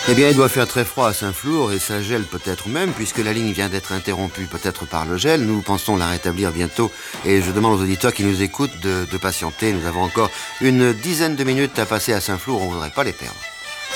Eh bien, il doit faire très froid à Saint-Flour et ça gèle peut-être même puisque la ligne vient d'être interrompue peut-être par le gel. Nous pensons la rétablir bientôt et je demande aux auditeurs qui nous écoutent de patienter. Nous avons encore une dizaine de minutes à passer à Saint-Flour, on ne voudrait pas les perdre.